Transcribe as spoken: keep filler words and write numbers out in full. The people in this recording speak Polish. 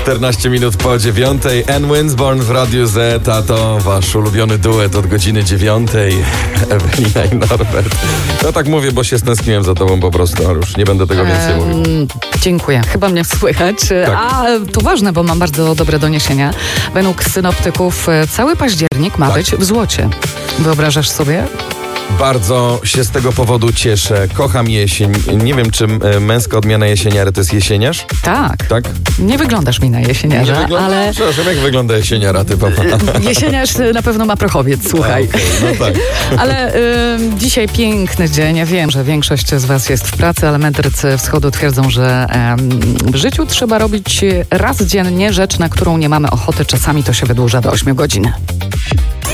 czternaście minut po dziewiątej. Ann Winsborn w Radiu Z, a to wasz ulubiony duet od godziny dziewiątej. Ewelina i Norbert. No tak mówię, bo się stęskniłem za tobą po prostu, ale już nie będę tego więcej mówił. Ehm, dziękuję. Chyba mnie słychać. Tak. A to ważne, bo mam bardzo dobre doniesienia. Według synoptyków cały październik ma tak. być w złocie. Wyobrażasz sobie? Bardzo się z tego powodu cieszę. Kocham jesień. Nie wiem, czy e, męska odmiana jesieniary to jest jesieniarz? Tak. Tak? Nie wyglądasz mi na jesieniarza, Nie wygląda? ale... Przepraszam, jak wygląda jesieniara typowa? Jesieniarz na pewno ma prochowiec, słuchaj. A, okay, no tak. Ale y, dzisiaj piękny dzień. Ja wiem, że większość z was jest w pracy, ale mędrcy wschodu twierdzą, że y, w życiu trzeba robić raz dziennie rzecz, na którą nie mamy ochoty. Czasami to się wydłuża do ośmiu godzin.